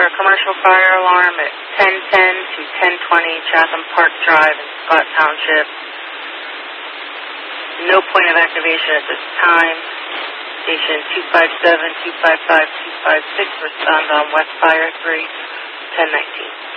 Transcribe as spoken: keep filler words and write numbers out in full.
for a commercial fire alarm at ten ten to ten twenty Chatham Park Drive in Scott Township. No point of activation at this time. Station two five seven, two five five, two five six, respond on West Fire three, ten nineteen.